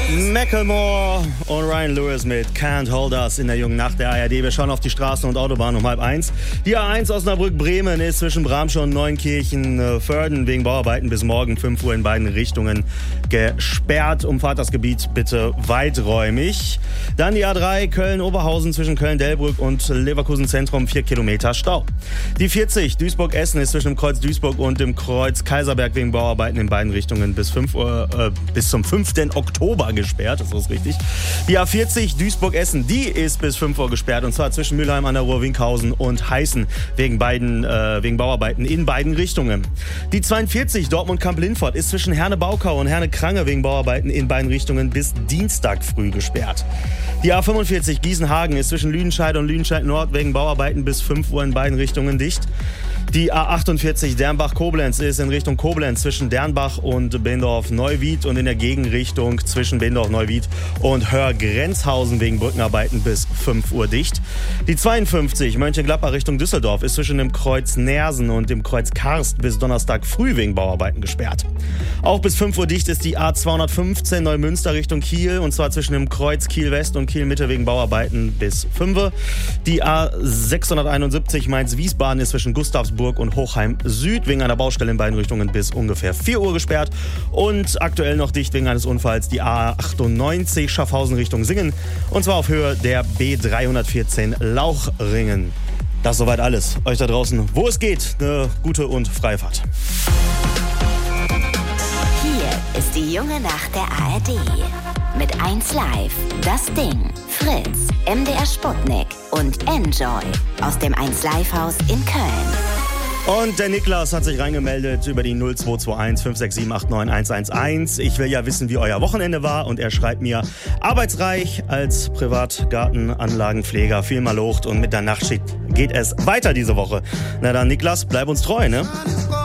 Macklemore und Ryan Lewis mit Can't Hold Us in der jungen Nacht der ARD. Wir schauen auf die Straßen und Autobahnen um 12:30. Die A1 Osnabrück-Bremen ist zwischen Bramschau und Neunkirchen-Förden wegen Bauarbeiten bis morgen 5 Uhr in beiden Richtungen gesperrt. Umfahrt das Gebiet bitte weiträumig. Dann die A3 Köln-Oberhausen zwischen Köln-Delbrück und Leverkusen-Zentrum 4 Kilometer Stau. Die 40 Duisburg-Essen ist zwischen dem Kreuz Duisburg und dem Kreuz Kaiserberg wegen Bauarbeiten in beiden Richtungen bis zum 5. Oktober gesperrt, das ist richtig. Die A40 Duisburg-Essen, die ist bis 5 Uhr gesperrt und zwar zwischen Mülheim an der Ruhr, Winkhausen und Heißen wegen Bauarbeiten in beiden Richtungen. Die 42 Dortmund-Kamp-Lindfort ist zwischen Herne-Baukau und Herne-Krange wegen Bauarbeiten in beiden Richtungen bis Dienstag früh gesperrt. Die A45 Gießen-Hagen ist zwischen Lüdenscheid und Lüdenscheid-Nord wegen Bauarbeiten bis 5 Uhr in beiden Richtungen dicht. Die A48 Dernbach-Koblenz ist in Richtung Koblenz zwischen Dernbach und Bendorf-Neuwied und in der Gegenrichtung zwischen Bendorf-Neuwied und Hörgrenzhausen wegen Brückenarbeiten bis 5 Uhr dicht. Die 52 Mönchengladbach Richtung Düsseldorf ist zwischen dem Kreuz Nersen und dem Kreuz Karst bis Donnerstag früh wegen Bauarbeiten gesperrt. Auch bis 5 Uhr dicht ist die A215 Neumünster Richtung Kiel und zwar zwischen dem Kreuz Kiel-West und Kiel-Mitte wegen Bauarbeiten bis 5 Uhr. Die A671 Mainz-Wiesbaden ist zwischen Gustavsburg und Hochheim Süd wegen einer Baustelle in beiden Richtungen bis ungefähr 4 Uhr gesperrt. Und aktuell noch dicht wegen eines Unfalls die A98 Schaffhausen Richtung Singen. Und zwar auf Höhe der B314 Lauchringen. Das ist soweit alles. Euch da draußen, wo es geht, eine gute und freie Fahrt. Hier ist die junge Nacht der ARD. Mit 1 Live, Das Ding, Fritz, MDR Sputnik und Enjoy aus dem 1 Live Haus in Köln. Und der Niklas hat sich reingemeldet über die 0221 567 89 111. Ich will ja wissen, wie euer Wochenende war. Und er schreibt mir, arbeitsreich als Privatgartenanlagenpfleger, viel mal Lucht und mit der Nachtschicht geht es weiter diese Woche. Na dann, Niklas, bleib uns treu, ne?